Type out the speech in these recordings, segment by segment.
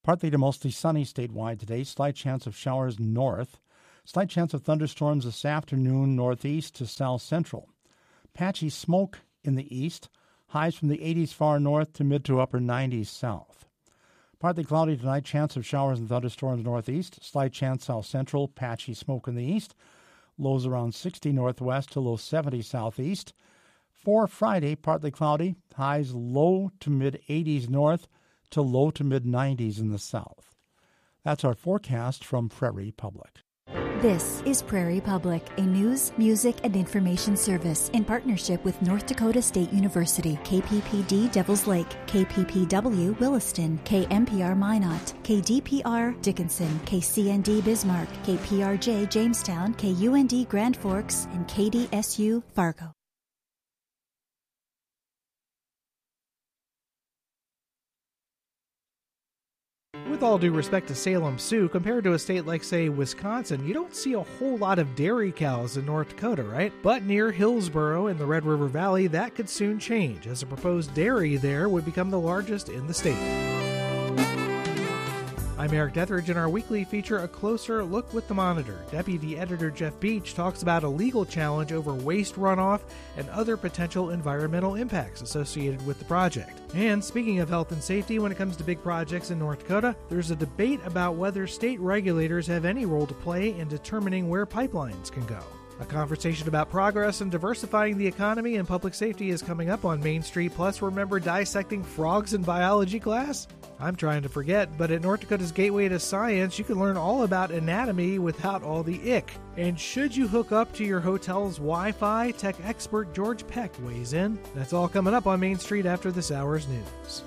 Partly to mostly sunny statewide today. Slight chance of showers north. Slight chance of thunderstorms this afternoon northeast to south central. Patchy smoke in the east. Highs from the 80s far north to mid to upper 90s south. Partly cloudy tonight. Chance of showers and thunderstorms northeast. Slight chance south central. Patchy smoke in the east. Lows around 60 northwest to low 70 southeast. For Friday, partly cloudy. Highs low to mid 80s north to low to mid 90s in the south. That's our forecast from Prairie Public. This is Prairie Public, a news, music, and information service in partnership with North Dakota State University, KPPD Devils Lake, KPPW Williston, KMPR Minot, KDPR Dickinson, KCND Bismarck, KPRJ Jamestown, KUND Grand Forks, and KDSU Fargo. With all due respect to Salem Sioux, compared to a state like, say, Wisconsin, you don't see a whole lot of dairy cows in North Dakota, right? But near Hillsboro in the Red River Valley, that could soon change, as the proposed dairy there would become the largest in the state. I'm Eric Detheridge, in our weekly feature, A Closer Look with the Monitor. Deputy Editor Jeff Beach talks about a legal challenge over waste runoff and other potential environmental impacts associated with the project. And speaking of health and safety, when it comes to big projects in North Dakota, there's a debate about whether state regulators have any role to play in determining where pipelines can go. A conversation about progress in diversifying the economy and public safety is coming up on Main Street. Plus, remember dissecting frogs in biology class? I'm trying to forget, but at North Dakota's Gateway to Science, you can learn all about anatomy without all the ick. And should you hook up to your hotel's Wi-Fi? Tech expert George Peck weighs in. That's all coming up on Main Street after this hour's news.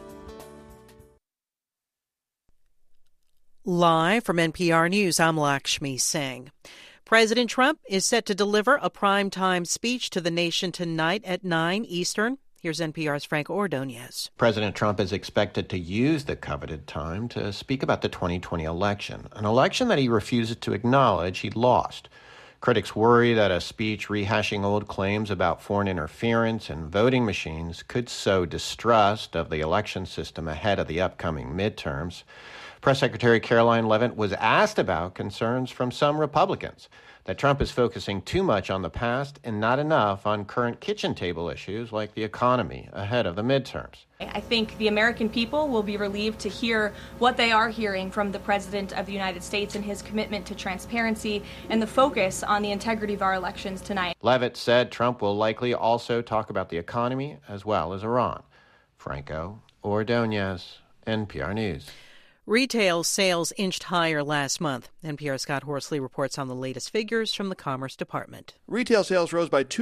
Live from NPR News, I'm Lakshmi Singh. President Trump is set to deliver a primetime speech to the nation tonight at 9 Eastern. Here's NPR's Frank Ordonez. President Trump is expected to use the coveted time to speak about the 2020 election, an election that he refuses to acknowledge he lost. Critics worry that a speech rehashing old claims about foreign interference and voting machines could sow distrust of the election system ahead of the upcoming midterms. Press Secretary Caroline Leavitt was asked about concerns from some Republicans that Trump is focusing too much on the past and not enough on current kitchen table issues like the economy ahead of the midterms. I think the American people will be relieved to hear what they are hearing from the President of the United States and his commitment to transparency and the focus on the integrity of our elections tonight. Leavitt said Trump will likely also talk about the economy as well as Iran. Franco Ordonez, NPR News. Retail sales inched higher last month. NPR's Scott Horsley reports on the latest figures from the Commerce Department. Retail sales rose by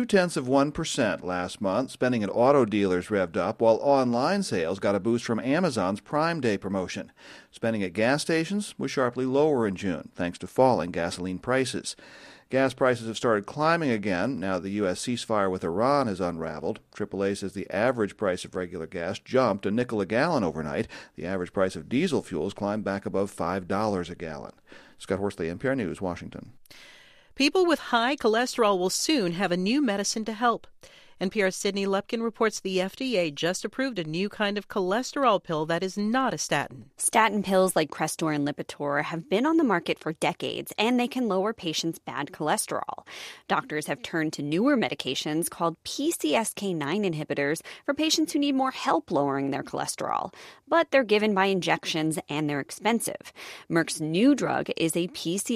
0.2% last month. Spending at auto dealers revved up, while online sales got a boost from Amazon's Prime Day promotion. Spending at gas stations was sharply lower in June, thanks to falling gasoline prices. Gas prices have started climbing again now the U.S. ceasefire with Iran has unraveled. AAA says the average price of regular gas jumped a nickel a gallon overnight. The average price of diesel fuels climbed back above $5 a gallon. Scott Horsley, NPR News, Washington. People with high cholesterol will soon have a new medicine to help. NPR's Sydney Lupkin reports the FDA just approved a new kind of cholesterol pill that is not a statin. Statin pills like Crestor and Lipitor have been on the market for decades, and they can lower patients' bad cholesterol. Doctors have turned to newer medications called PCSK9 inhibitors for patients who need more help lowering their cholesterol. But they're given by injections, and they're expensive. Merck's new drug is a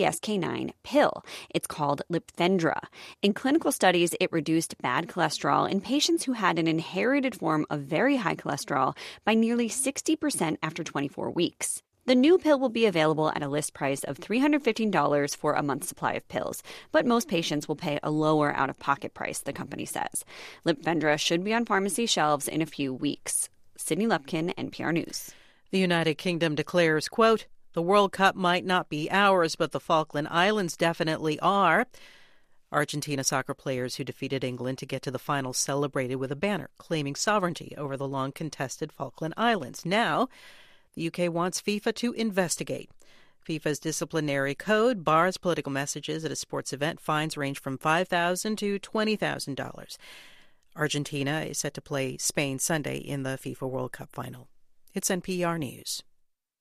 PCSK9 pill. It's called Lipfendra. In clinical studies, it reduced bad cholesterol in patients who had an inherited form of very high cholesterol by nearly 60% after 24 weeks. The new pill will be available at a list price of $315 for a month's supply of pills, but most patients will pay a lower out-of-pocket price, the company says. Lipfendra should be on pharmacy shelves in a few weeks. Sydney Lupkin, NPR News. The United Kingdom declares, quote, "The World Cup might not be ours, but the Falkland Islands definitely are." Argentina soccer players who defeated England to get to the final celebrated with a banner claiming sovereignty over the long-contested Falkland Islands. Now, the UK wants FIFA to investigate. FIFA's disciplinary code bars political messages at a sports event. Fines range from $5,000 to $20,000. Argentina is set to play Spain Sunday in the FIFA World Cup final. It's NPR News.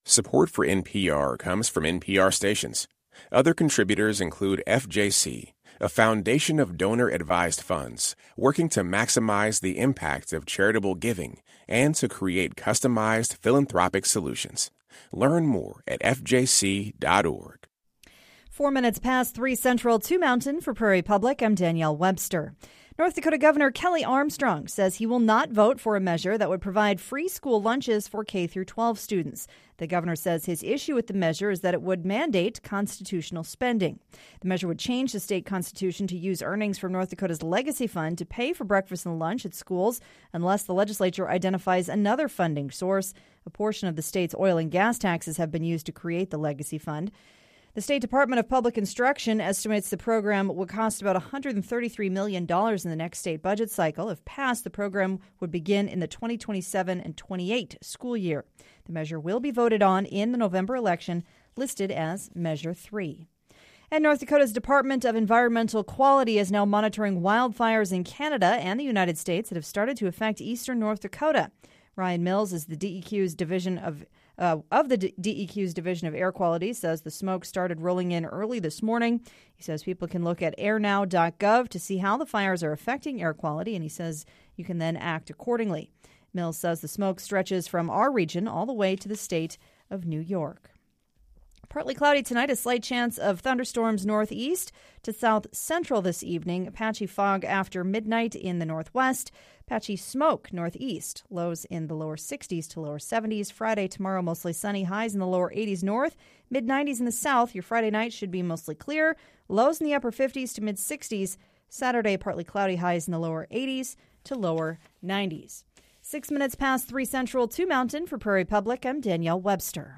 Support for NPR comes from NPR stations. Other contributors include FJC, a foundation of donor-advised funds working to maximize the impact of charitable giving and to create customized philanthropic solutions. Learn more at fjc.org. 4 minutes past 3 Central, 2 Mountain. For Prairie Public, I'm Danielle Webster. North Dakota Governor Kelly Armstrong says he will not vote for a measure that would provide free school lunches for K-12 students. The governor says his issue with the measure is that it would mandate constitutional spending. The measure would change the state constitution to use earnings from North Dakota's Legacy Fund to pay for breakfast and lunch at schools unless the legislature identifies another funding source. A portion of the state's oil and gas taxes have been used to create the Legacy Fund. The State Department of Public Instruction estimates the program would cost about $133 million in the next state budget cycle. If passed, the program would begin in the 2027 and 28 school year. The measure will be voted on in the November election, listed as Measure 3. And North Dakota's Department of Environmental Quality is now monitoring wildfires in Canada and the United States that have started to affect eastern North Dakota. Ryan Mills is the DEQ's division of the DEQ's Division of Air Quality, says the smoke started rolling in early this morning. He says people can look at airnow.gov to see how the fires are affecting air quality, and he says you can then act accordingly. Mills says the smoke stretches from our region all the way to the state of New York. Partly cloudy tonight, a slight chance of thunderstorms northeast to south central this evening. Patchy fog after midnight in the northwest. Patchy smoke northeast. Lows in the lower 60s to lower 70s. Friday, tomorrow, mostly sunny. Highs in the lower 80s north. Mid-90s in the south. Your Friday night should be mostly clear. Lows in the upper 50s to mid-60s. Saturday, partly cloudy. Highs in the lower 80s to lower 90s. 6 minutes past 3 Central, 2 Mountain. For Prairie Public, I'm Danielle Webster.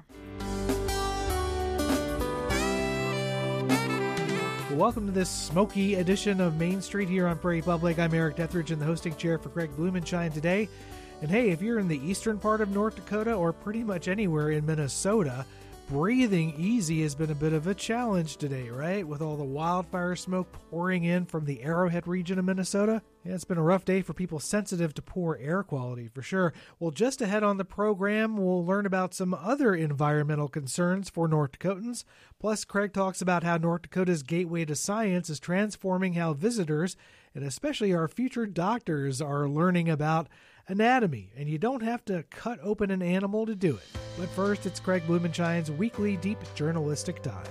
Welcome to this smoky edition of Main Street here on Prairie Public. I'm Eric Deathridge in the hosting chair for Craig Blumenshine today. And hey, if you're in the eastern part of North Dakota or pretty much anywhere in Minnesota, breathing easy has been a bit of a challenge today, right? With all the wildfire smoke pouring in from the Arrowhead region of Minnesota. Yeah, it's been a rough day for people sensitive to poor air quality, for sure. Well, just ahead on the program, we'll learn about some other environmental concerns for North Dakotans. Plus, Craig talks about how North Dakota's Gateway to Science is transforming how visitors, and especially our future doctors, are learning about anatomy, and you don't have to cut open an animal to do it. But first, it's Craig Blumenshine's weekly deep journalistic dive.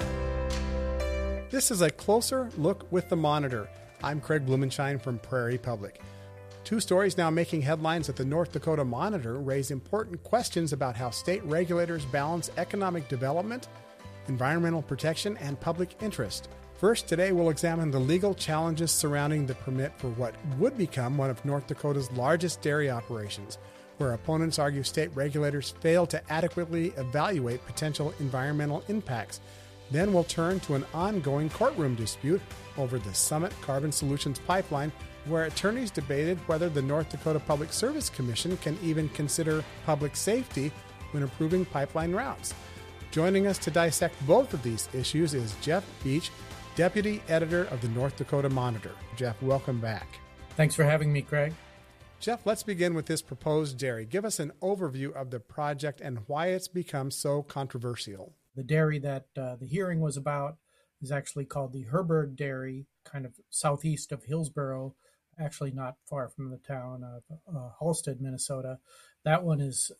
This is a closer look with the Monitor. I'm Craig Blumenshine from Prairie Public. Two stories now making headlines at the North Dakota Monitor raise important questions about how state regulators balance economic development, environmental protection, and public interest. First, today we'll examine the legal challenges surrounding the permit for what would become one of North Dakota's largest dairy operations, where opponents argue state regulators failed to adequately evaluate potential environmental impacts. Then we'll turn to an ongoing courtroom dispute over the Summit Carbon Solutions pipeline, where attorneys debated whether the North Dakota Public Service Commission can even consider public safety when approving pipeline routes. Joining us to dissect both of these issues is Jeff Beach, Deputy Editor of the North Dakota Monitor. Jeff, welcome back. Thanks for having me, Craig. Jeff, let's begin with this proposed dairy. Give us an overview of the project and why it's become so controversial. The dairy that the hearing was about is actually called the Herberg Dairy, kind of southeast of Hillsboro, actually not far from the town of Halstead, Minnesota. That one is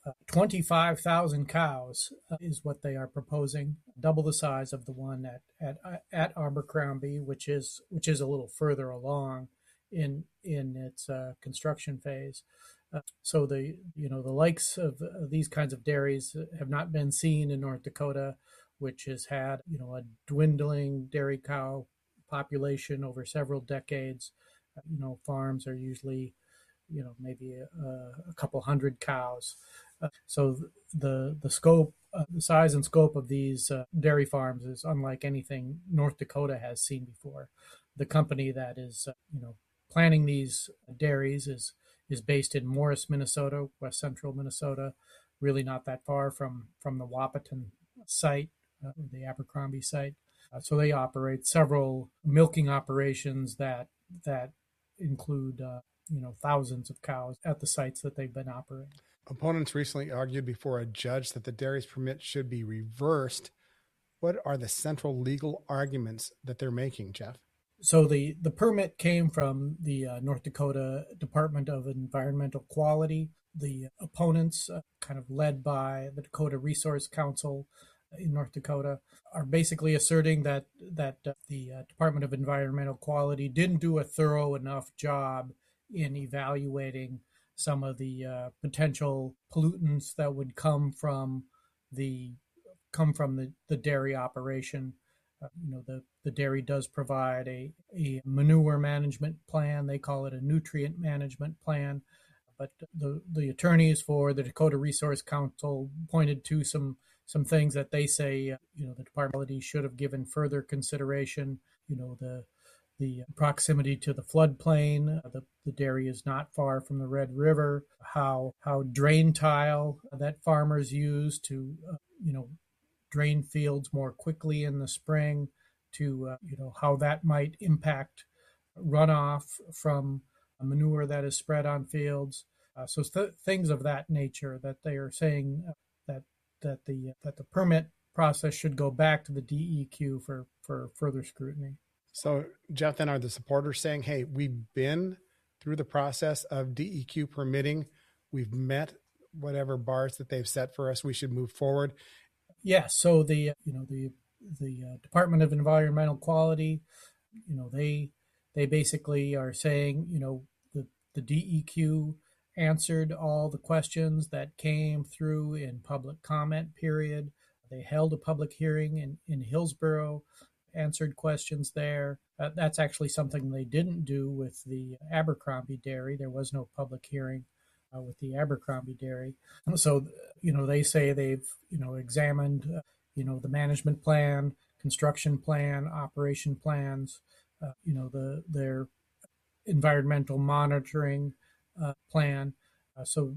25,000 cows is what they are proposing, double the size of the one at Abercrombie, which is a little further along in its construction phase. So the likes of these kinds of dairies have not been seen in North Dakota, which has had a dwindling dairy cow population over several decades. Farms are usually maybe a couple hundred cows. So the scope, the size and scope of these dairy farms is unlike anything North Dakota has seen before. The company that is planning these dairies is based in Morris, Minnesota, west central Minnesota, really not that far from the Wahpeton site, the Abercrombie site. So they operate several milking operations that include thousands of cows at the sites that they've been operating. Opponents recently argued before a judge that the dairy's permit should be reversed. What are the central legal arguments that they're making, Jeff? So the permit came from the North Dakota Department of Environmental Quality. The opponents, kind of led by the Dakota Resource Council in North Dakota, are basically asserting that the Department of Environmental Quality didn't do a thorough enough job in evaluating some of the potential pollutants that would come from the dairy operation. The dairy does provide a manure management plan. They call it a nutrient management plan. But the attorneys for the Dakota Resource Council pointed to some things that they say, the department should have given further consideration. The proximity to the floodplain, the dairy is not far from the Red River, how drain tile that farmers use to, drain fields more quickly in the spring, to, how that might impact runoff from manure that is spread on fields. So things of that nature that they are saying that the permit process should go back to the DEQ for further scrutiny. So, Jeff, then are the supporters saying, hey, we've been through the process of DEQ permitting, we've met whatever bars that they've set for us, we should move forward? Yes. So the Department of Environmental Quality, they basically are saying, the DEQ answered all the questions that came through in public comment period. They held a public hearing in Hillsborough, answered questions there. That's actually something they didn't do with the Abercrombie dairy. There was no public hearing with the Abercrombie dairy. So, they say they've, examined, the management plan, construction plan, operation plans, their environmental monitoring plan. So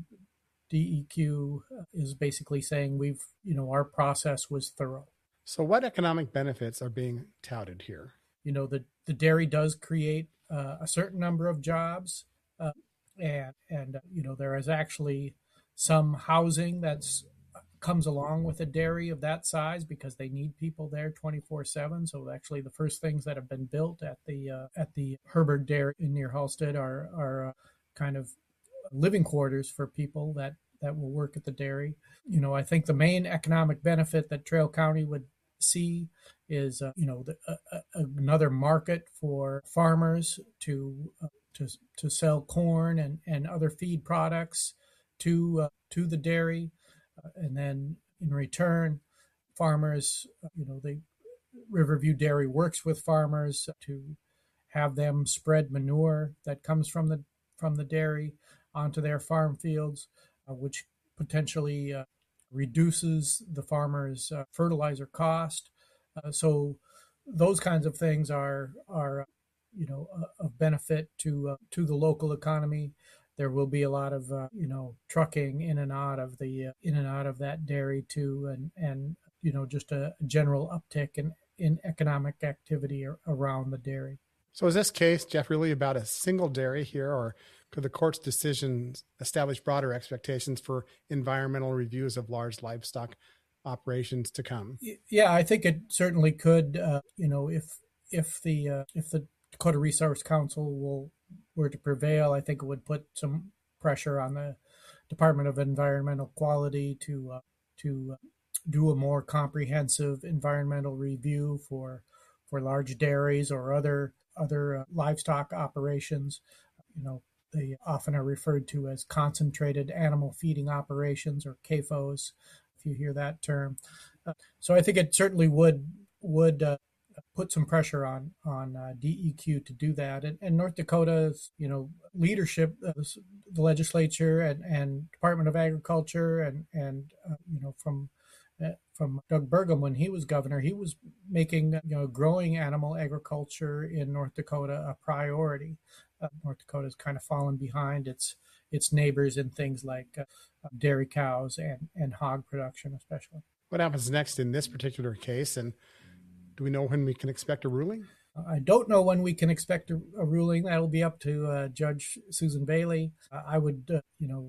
DEQ is basically saying our process was thorough. So what economic benefits are being touted here? The dairy does create a certain number of jobs, and there is actually some housing that's comes along with a dairy of that size because they need people there 24/7. So actually, the first things that have been built at the Herbert Dairy near Halstead are kind of living quarters for people that will work at the dairy. I think the main economic benefit that Trail County would see is another market for farmers to sell corn and other feed products to the dairy, and then in return, farmers, Riverview Dairy works with farmers to have them spread manure that comes from the dairy onto their farm fields, which potentially reduces the farmer's fertilizer cost. So those kinds of things are of benefit to the local economy. There will be a lot of trucking in and out of that dairy too, and just a general uptick in economic activity around the dairy. So is this case, Jeff, really about a single dairy here, or could the court's decisions establish broader expectations for environmental reviews of large livestock operations to come? Yeah, I think it certainly could. If the Dakota Resource Council were to prevail, I think it would put some pressure on the Department of Environmental Quality to do a more comprehensive environmental review for large dairies or other livestock operations. They often are referred to as concentrated animal feeding operations, or CAFOs, if you hear that term. So I think it certainly would put some pressure on DEQ to do that. And North Dakota's, leadership, the legislature and Department of Agriculture and from Doug Burgum when he was governor, he was making growing animal agriculture in North Dakota a priority. North Dakota's kind of fallen behind its neighbors in things like dairy cows and hog production, especially. What happens next in this particular case, and do we know when we can expect a ruling? I don't know when we can expect a ruling. That'll be up to Judge Susan Bailey. I would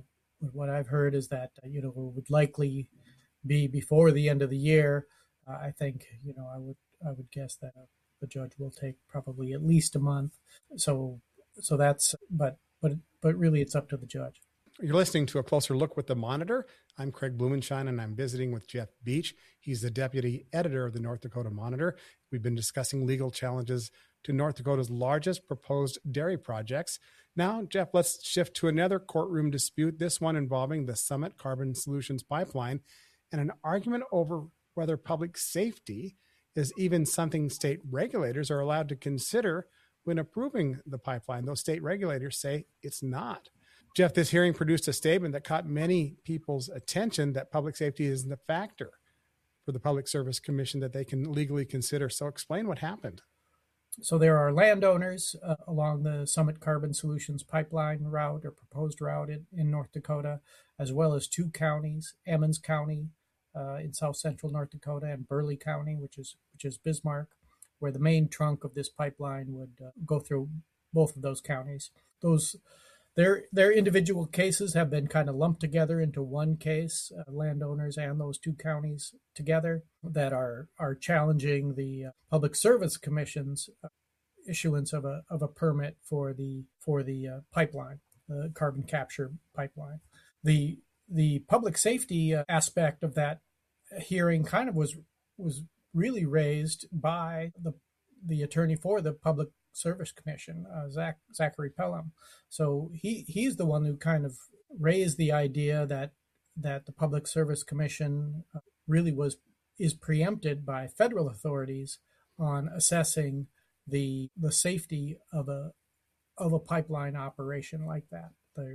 what I've heard is that, it would likely be before the end of the year. I think, I would guess that the judge will take probably at least a month. So that's, but really it's up to the judge. You're listening to A Closer Look with the Monitor. I'm Craig Blumenshine, and I'm visiting with Jeff Beach. He's the deputy editor of the North Dakota Monitor. We've been discussing legal challenges to North Dakota's largest proposed dairy projects. Now, Jeff, let's shift to another courtroom dispute, this one involving the Summit Carbon Solutions pipeline and an argument over whether public safety is even something state regulators are allowed to consider when approving the pipeline. Those state regulators say it's not. Jeff, this hearing produced a statement that caught many people's attention that public safety isn't a factor for the Public Service Commission that they can legally consider. So explain what happened. So there are landowners along the Summit Carbon Solutions pipeline route or proposed route in North Dakota, as well as two counties, Emmons County in south central North Dakota and Burleigh County, which is Bismarck, where the main trunk of this pipeline would go through both of those counties. Their individual cases have been kind of lumped together into one case, landowners and those two counties together, that are challenging the Public Service Commission's issuance of a permit for the pipeline, the carbon capture pipeline. The public safety aspect of that hearing kind of was really raised by the attorney for the Public Service Commission, Zachary Pelham. So he's the one who kind of raised the idea that the Public Service Commission really is preempted by federal authorities on assessing the safety of a pipeline operation like that.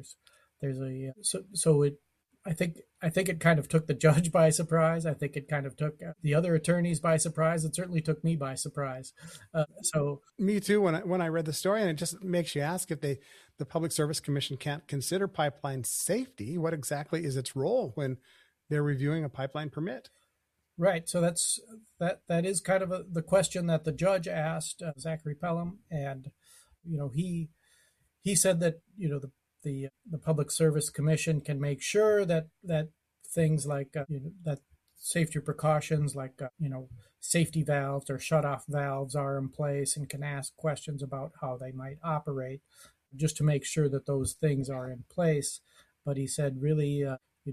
I think it kind of took the judge by surprise. I think it kind of took the other attorneys by surprise. It certainly took me by surprise. Me too. When I read the story, and it just makes you ask if the Public Service Commission can't consider pipeline safety. What exactly is its role when they're reviewing a pipeline permit? Right. So that is kind of the question that the judge asked Zachary Pelham, and he said that the Public Service Commission can make sure that things like that safety precautions like safety valves or shutoff valves are in place, and can ask questions about how they might operate, just to make sure that those things are in place. But he said really,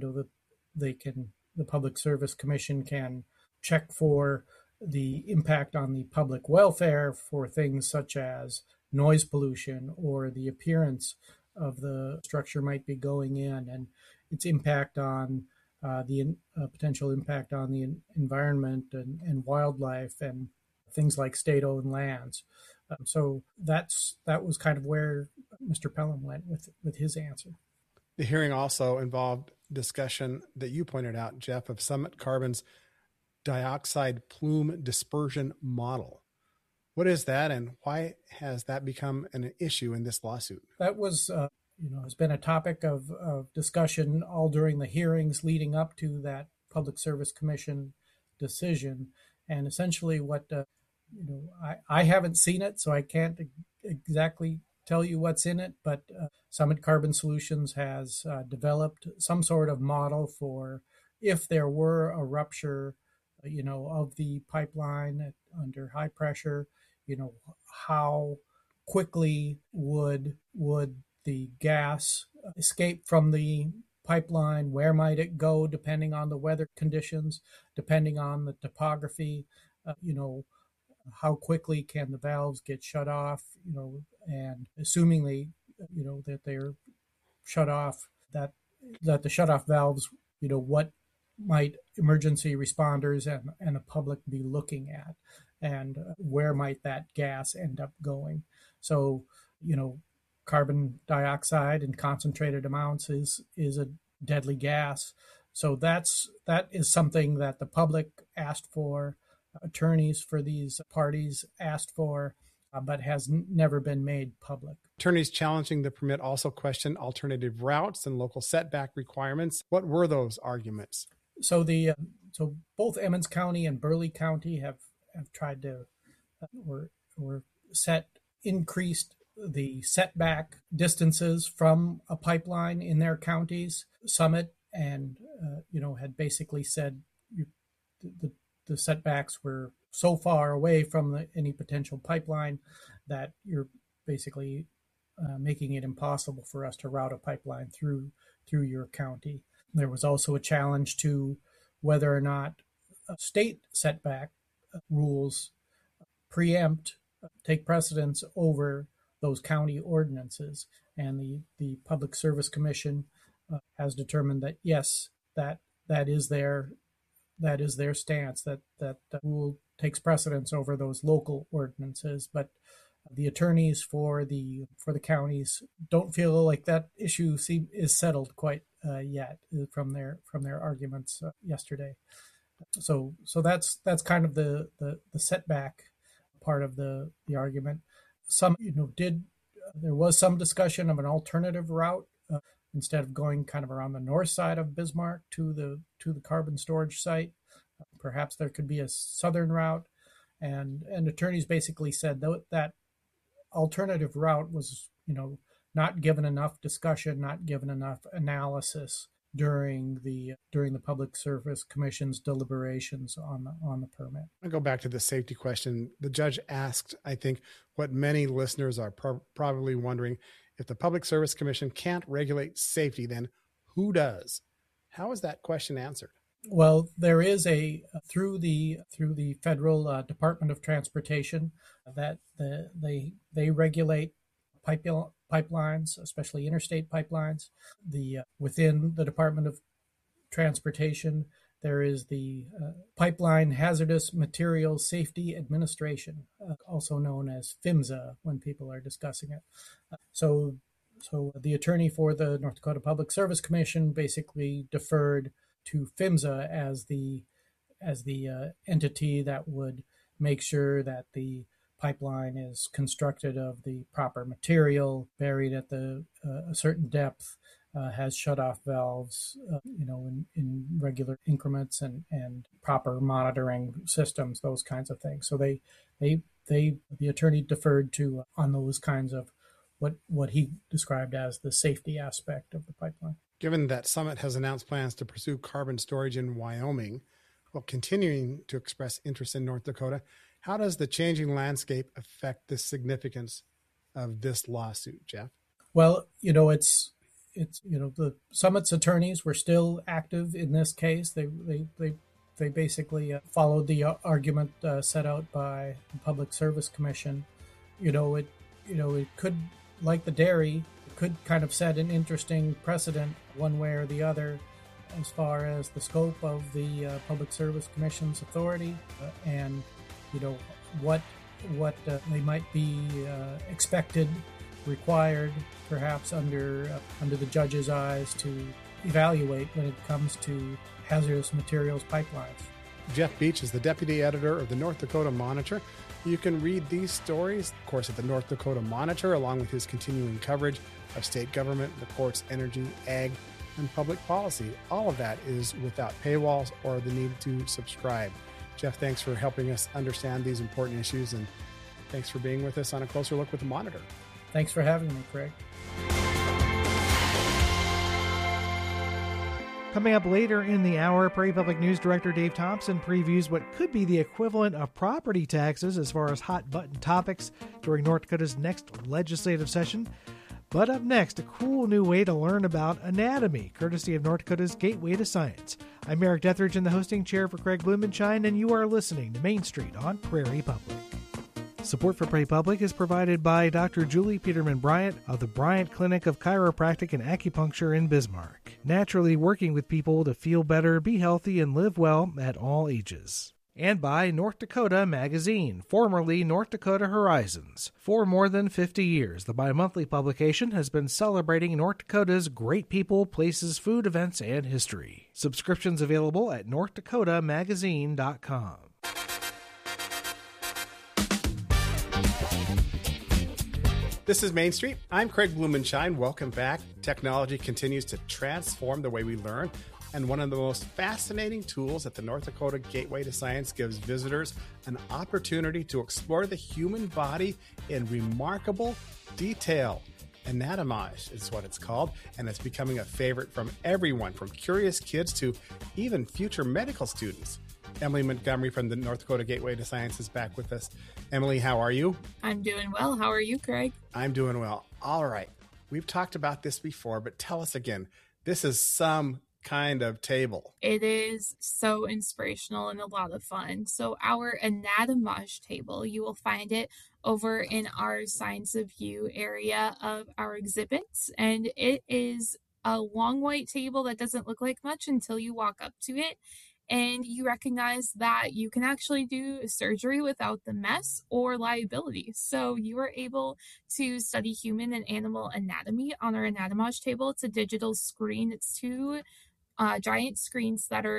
the Public Service Commission can check for the impact on the public welfare for things such as noise pollution or the appearance of the structure might be going in, and its impact on the potential impact on the environment and wildlife and things like state-owned lands. So that was kind of where Mr. Pelham went with his answer. The hearing also involved discussion that you pointed out, Jeff, of Summit Carbon's dioxide plume dispersion model. What is that, and why has that become an issue in this lawsuit? That was, has been a topic of discussion all during the hearings leading up to that Public Service Commission decision. And essentially what, I haven't seen it, so I can't exactly tell you what's in it, but Summit Carbon Solutions has developed some sort of model for if there were a rupture, of the pipeline under high pressure, how quickly would the gas escape from the pipeline? Where might it go depending on the weather conditions, depending on the topography? How quickly can the valves get shut off? And assumingly, that they're shut off, that the shutoff valves, what might emergency responders and the public be looking at, and where might that gas end up going? So, carbon dioxide in concentrated amounts is a deadly gas. So that is something that the public asked for, attorneys for these parties asked for, but has never been made public. Attorneys challenging the permit also questioned alternative routes and local setback requirements. What were those arguments? So both Emmons County and Burleigh County have tried to increased the setback distances from a pipeline in their counties. summit and had basically said the setbacks were so far away from any potential pipeline that you're basically making it impossible for us to route a pipeline through your county. There was also a challenge to whether or not state setback rules take precedence over those county ordinances. And the Public Service Commission has determined that, yes, that is their stance, that the rule takes precedence over those local ordinances. But the attorneys for the counties don't feel like that issue is settled quite yet from their arguments yesterday. So that's kind of the setback part of the argument. There was some discussion of an alternative route instead of going kind of around the north side of Bismarck to the carbon storage site. Perhaps there could be a southern route, and attorneys basically said that alternative route was not given enough discussion, not given enough analysis during the Public Service Commission's deliberations on the permit. I'll go back to the safety question. The judge asked, I think, what many listeners are probably wondering: if the Public Service Commission can't regulate safety, then who does? How is that question answered? Well, there is through the Federal Department of Transportation that they regulate pipelines, especially interstate pipelines. Within the Department of Transportation, there is the Pipeline Hazardous Materials Safety Administration, also known as PHMSA when people are discussing it. So the attorney for the North Dakota Public Service Commission basically deferred to PHMSA as the entity that would make sure that the pipeline is constructed of the proper material, buried at a certain depth, has shut-off valves, in regular increments, and proper monitoring systems, those kinds of things. So the attorney deferred to on those kinds of what he described as the safety aspect of the pipeline. Given that Summit has announced plans to pursue carbon storage in Wyoming, while continuing to express interest in North Dakota, how does the changing landscape affect the significance of this lawsuit, Jeff? Well, it's the Summit's attorneys were still active in this case. They basically followed the argument set out by the Public Service Commission. It could, like the dairy, it could kind of set an interesting precedent one way or the other as far as the scope of the Public Service Commission's authority and what they might be expected, required, perhaps under the judge's eyes to evaluate when it comes to hazardous materials pipelines. Jeff Beach is the deputy editor of the North Dakota Monitor. You can read these stories, of course, at the North Dakota Monitor, along with his continuing coverage of state government, the courts, energy, ag, and public policy. All of that is without paywalls or the need to subscribe. Jeff, thanks for helping us understand these important issues, and thanks for being with us on A Closer Look with the Monitor. Thanks for having me, Craig. Coming up later in the hour, Prairie Public News Director Dave Thompson previews what could be the equivalent of property taxes as far as hot-button topics during North Dakota's next legislative session. But up next, a cool new way to learn about anatomy, courtesy of North Dakota's Gateway to Science. I'm Eric Deathridge in the hosting chair for Craig Blumenshine, and you are listening to Main Street on Prairie Public. Support for Prairie Public is provided by Dr. Julie Peterman Bryant of the Bryant Clinic of Chiropractic and Acupuncture in Bismarck, naturally working with people to feel better, be healthy, and live well at all ages. And by North Dakota Magazine, formerly North Dakota Horizons. For more than 50 years, the bi-monthly publication has been celebrating North Dakota's great people, places, food, events, and history. Subscriptions available at northdakotamagazine.com. This is Main Street. I'm Craig Blumenshine. Welcome back. Technology continues to transform the way we learn, and one of the most fascinating tools at the North Dakota Gateway to Science gives visitors an opportunity to explore the human body in remarkable detail. Anatomage is what it's called, and it's becoming a favorite from everyone, from curious kids to even future medical students. Emily Montgomery from the North Dakota Gateway to Science is back with us. Emily, how are you? I'm doing well. How are you, Craig? I'm doing well. All right. We've talked about this before, but tell us again. This is some kind of table. It is so inspirational and a lot of fun. So our Anatomage table, you will find it over in our Science of You area of our exhibits. And it is a long white table that doesn't look like much until you walk up to it. And you recognize that you can actually do surgery without the mess or liability. So you are able to study human and animal anatomy on our Anatomage table. It's a digital screen. It's two giant screens that are